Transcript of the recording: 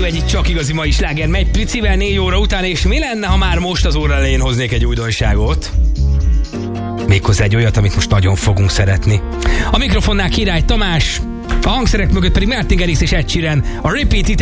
egy csak igazi mai sláger megy picivel 4 óra után, és mi lenne, ha már most az óra elején hoznék egy újdonságot? Méghozzá egy olyat, amit most nagyon fogunk szeretni. A mikrofonnál Király Tamás, a hangszerek mögött pedig Martin Garrix és Ed Sheeran, a Repeat